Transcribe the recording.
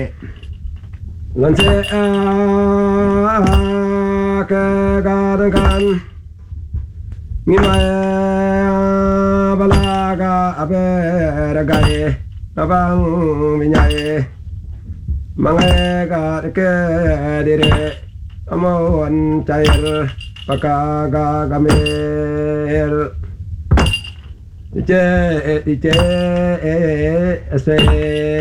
lan se a ke ga dan kan mi ma balaga abera gae abang minyae mangega ke dire amon cair pakaga gamel ice ese